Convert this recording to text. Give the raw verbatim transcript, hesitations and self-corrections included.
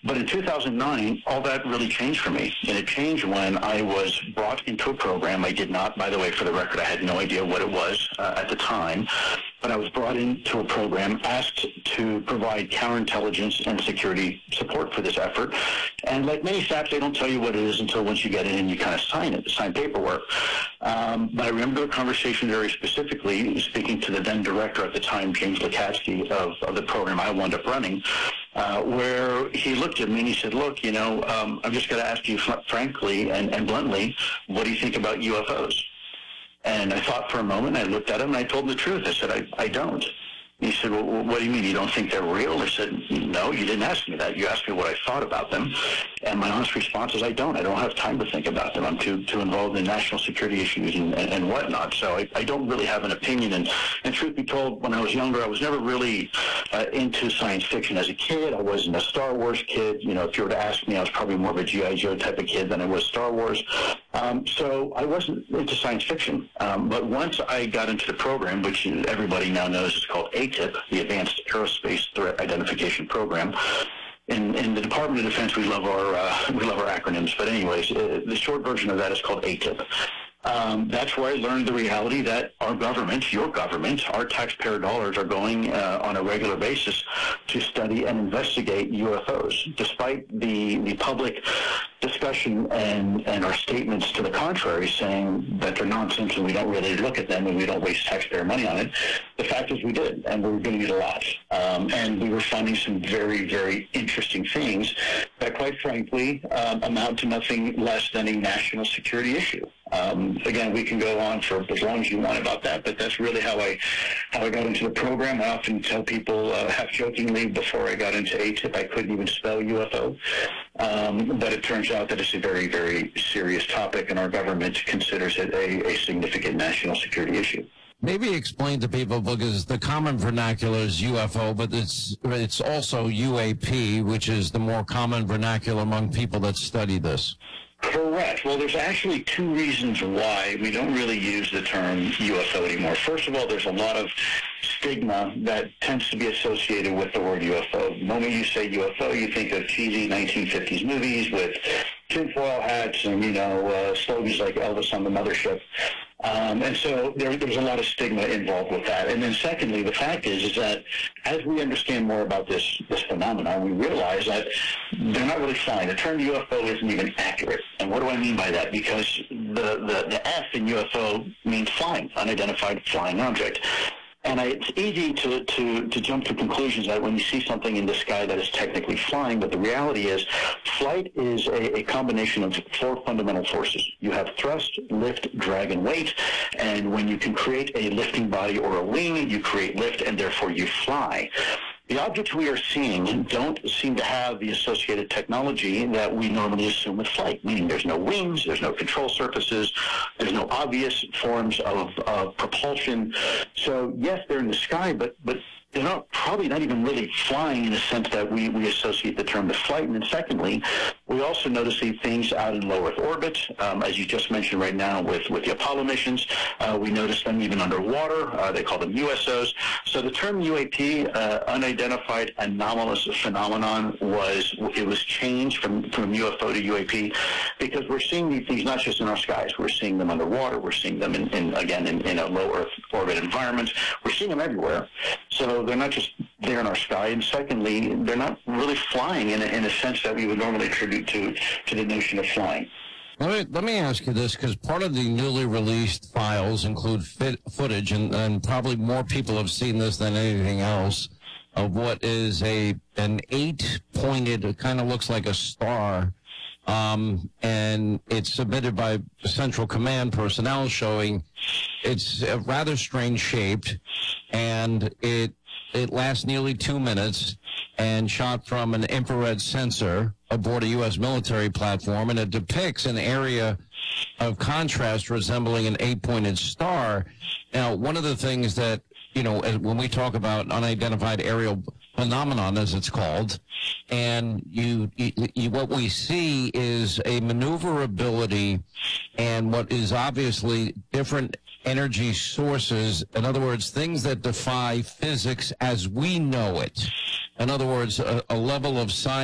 But in two thousand nine, all that really changed for me. And it changed when I was brought into a program. I did not, by the way, for the record, I had no idea what it was uh, at the time. But I was brought into a program asked to provide counterintelligence and security support for this effort. And like many S A Ps, they don't tell you what it is until once you get in and you kind of sign it, sign paperwork. Um, but I remember a conversation very specifically, speaking to the then director at the time, James Lukatsky, of, of the program I wound up running, uh, where he looked at me and he said, look, you know, um, I'm just going to ask you fr- frankly and, and bluntly, what do you think about U F Os? And I thought for a moment, I looked at him, and I told him the truth. I said, I, I don't. He said, well, what do you mean? You don't think they're real? I said, no, you didn't ask me that. You asked me what I thought about them. And my honest response is I don't. I don't have time to think about them. I'm too too involved in national security issues and, and, and whatnot. So I, I don't really have an opinion. And, and truth be told, when I was younger, I was never really uh, into science fiction as a kid. I wasn't a Star Wars kid. You know, if you were to ask me, I was probably more of a G I Joe type of kid than I was Star Wars. Um, so I wasn't into science fiction. Um, but once I got into the program, which everybody now knows is called A T I P, the Advanced Aerospace Threat Identification Program. In, in the Department of Defense, we love our uh, we love our acronyms. But anyways, uh, the short version of that is called A T I P. Um, that's where I learned the reality that our government, your government, our taxpayer dollars are going uh, on a regular basis to study and investigate U F Os, despite the, the public discussion and, and our statements to the contrary saying that they're nonsense and we don't really look at them and we don't waste taxpayer money on it. The fact is we did, and we were doing it a lot. Um, and we were finding some very, very interesting things that, quite frankly, um, amount to nothing less than a national security issue. Um, again, we can go on for as long as you want about that, but that's really how I how I got into the program. I often tell people, uh, half jokingly, before I got into A T I P, I couldn't even spell U F O. Um, but it turns out that it's a very, very serious topic, and our government considers it a, a significant national security issue. Maybe explain to people, because the common vernacular is U F O, but it's it's also U A P, which is the more common vernacular among people that study this. Correct. Well, there's actually two reasons why we don't really use the term U F O anymore. First of all, there's a lot of stigma that tends to be associated with the word U F O. The moment you say U F O, you think of cheesy nineteen fifties movies with tinfoil hats and, you know, uh, slogans like Elvis on the Mothership. Um, and so there, there's a lot of stigma involved with that. And then secondly, the fact is, is that as we understand more about this, this phenomenon, we realize that they're not really flying. The term U F O isn't even accurate. And what do I mean by that? Because the, the, the F in U F O means flying, unidentified flying object. And I, it's easy to, to, to jump to conclusions that when you see something in the sky that is technically flying, but the reality is flight is a, a combination of four fundamental forces. You have thrust, lift, drag, and weight. And when you can create a lifting body or a wing, you create lift, and therefore you fly. The objects we are seeing don't seem to have the associated technology that we normally assume with flight, meaning there's no wings, there's no control surfaces, there's no obvious forms of uh, propulsion. So, yes, they're in the sky, but, but they're not, probably not even really flying in the sense that we, we associate the term with flight. And then secondly, we also notice these things out in low Earth orbit, um, as you just mentioned right now with, with the Apollo missions. Uh, we notice them even underwater. Uh, they call them U S Os. So the term U A P, uh, unidentified anomalous phenomenon, was it was changed from, from U F O to U A P because we're seeing these things not just in our skies. We're seeing them underwater. We're seeing them, in, in again, in, in a low Earth orbit environment. We're seeing them everywhere. So they're not just there in our sky, and secondly, they're not really flying in a, in a sense that we would normally attribute to, to the notion of flying. Let me, let me ask you this, because part of the newly released files include fit, footage, and, and probably more people have seen this than anything else, of what is a an eight-pointed, it kind of looks like a star, um, and it's submitted by Central Command personnel showing it's uh, rather strange shaped, and it it lasts nearly two minutes and shot from an infrared sensor aboard a U S military platform, and it depicts an area of contrast resembling an eight-pointed star. Now, one of the things that, you know, as, when we talk about unidentified aerial phenomenon, as it's called, and you, you, you what we see is a maneuverability and what is obviously different energy sources. In other words, things that defy physics as we know it. In other words, a, a level of science